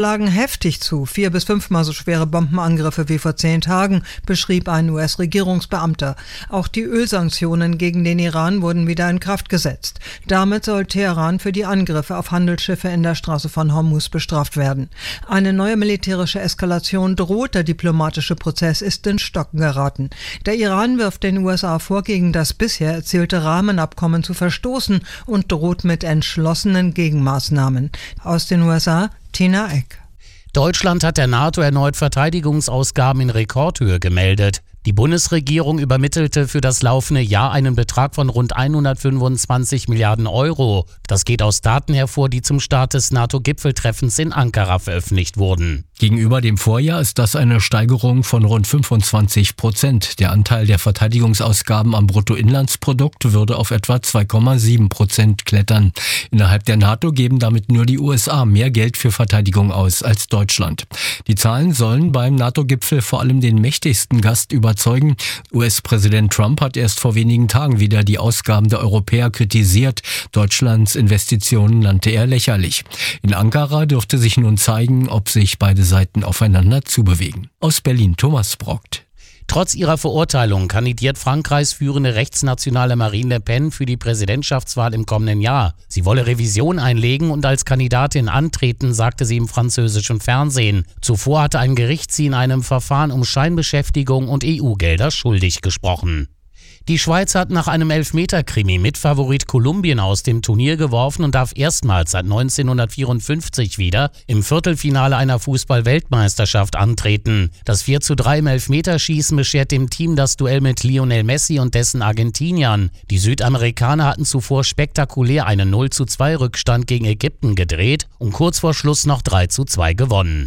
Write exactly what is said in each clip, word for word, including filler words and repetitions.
Lagen heftig zu, vier bis fünfmal so schwere Bombenangriffe wie vor zehn Tagen, beschrieb ein U S-Regierungsbeamter. Auch die Ölsanktionen gegen den Iran wurden wieder in Kraft gesetzt. Damit soll Teheran für die Angriffe auf Handelsschiffe in der Straße von Hormuz bestraft werden. Eine neue militärische Eskalation droht, der diplomatische Prozess ist ins Stocken geraten. Der Iran wirft den U S A vor, gegen das bisher erzielte Rahmenabkommen zu verstoßen und droht mit entschlossenen Gegenmaßnahmen. Aus den U S A Tina Eck. Deutschland hat der NATO erneut Verteidigungsausgaben in Rekordhöhe gemeldet. Die Bundesregierung übermittelte für das laufende Jahr einen Betrag von rund hundertfünfundzwanzig Milliarden Euro. Das geht aus Daten hervor, die zum Start des NATO-Gipfeltreffens in Ankara veröffentlicht wurden. Gegenüber dem Vorjahr ist das eine Steigerung von rund fünfundzwanzig Prozent. Der Anteil der Verteidigungsausgaben am Bruttoinlandsprodukt würde auf etwa zwei Komma sieben Prozent klettern. Innerhalb der NATO geben damit nur die U S A mehr Geld für Verteidigung aus als Deutschland. Die Zahlen sollen beim NATO-Gipfel vor allem den mächtigsten Gast überzeugen. U S-Präsident Trump hat erst vor wenigen Tagen wieder die Ausgaben der Europäer kritisiert. Deutschlands Investitionen nannte er lächerlich. In Ankara dürfte sich nun zeigen, ob sich beide Seiten aufeinander zubewegen. Aus Berlin Thomas Brockt. Trotz ihrer Verurteilung kandidiert Frankreichs führende rechtsnationale Marine Le Pen für die Präsidentschaftswahl im kommenden Jahr. Sie wolle Revision einlegen und als Kandidatin antreten, sagte sie im französischen Fernsehen. Zuvor hatte ein Gericht sie in einem Verfahren um Scheinbeschäftigung und E U-Gelder schuldig gesprochen. Die Schweiz hat nach einem Elfmeter-Krimi Mitfavorit Kolumbien aus dem Turnier geworfen und darf erstmals seit neunzehnhundertvierundfünfzig wieder im Viertelfinale einer Fußball-Weltmeisterschaft antreten. Das vier zu drei im Elfmeterschießen beschert dem Team das Duell mit Lionel Messi und dessen Argentiniern. Die Südamerikaner hatten zuvor spektakulär einen null zu zwei Rückstand gegen Ägypten gedreht und kurz vor Schluss noch drei zu zwei gewonnen.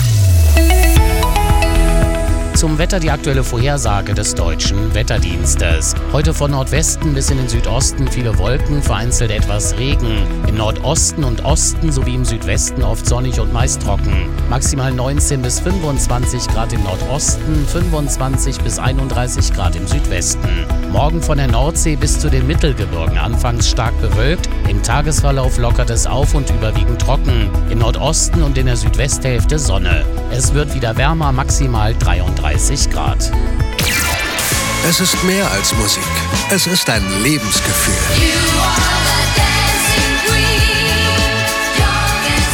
Zum Wetter die aktuelle Vorhersage des Deutschen Wetterdienstes. Heute von Nordwesten bis in den Südosten viele Wolken, vereinzelt etwas Regen. Im Nordosten und Osten sowie im Südwesten oft sonnig und meist trocken. Maximal neunzehn bis fünfundzwanzig Grad im Nordosten, fünfundzwanzig bis einunddreißig Grad im Südwesten. Morgen von der Nordsee bis zu den Mittelgebirgen anfangs stark bewölkt. Im Tagesverlauf lockert es auf und überwiegend trocken. Im Nordosten und in der Südwesthälfte Sonne. Es wird wieder wärmer, maximal dreiunddreißig Grad. Es ist mehr als Musik. Es ist ein Lebensgefühl.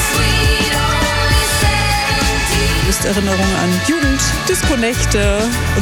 Erinnerungen an Jugend, Disco-Nächte.